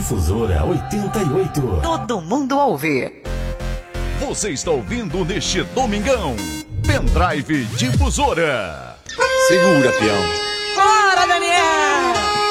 Difusora 88. Todo mundo ouve. Você está ouvindo neste domingão Pendrive Difusora. Segura, peão.